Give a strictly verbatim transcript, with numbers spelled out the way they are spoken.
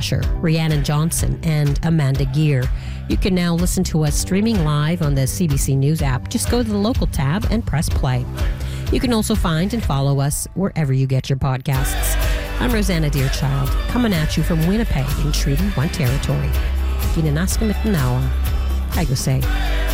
Fletcher, Rhiannon Johnson, and Amanda Gear. You can now listen to us streaming live on the C B C News app. Just go to the local tab and press play. You can also find and follow us wherever you get your podcasts. I'm Rosanna Deerchild, coming at you from Winnipeg in Treaty One territory. Kinanaska Mitanawa. I go say.